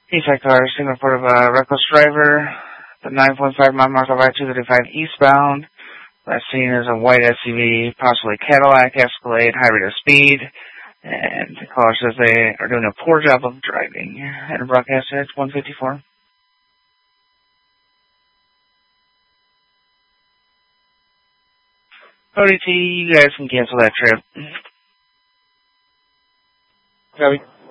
Eastside car, signal report of a reckless driver. The 9.5 mile mark of I-235 eastbound. Last seen is a white SUV, possibly Cadillac Escalade, high rate of speed. And the caller says they are doing a poor job of driving. And broadcast at 154. ODT, you guys can cancel that trip. Copy.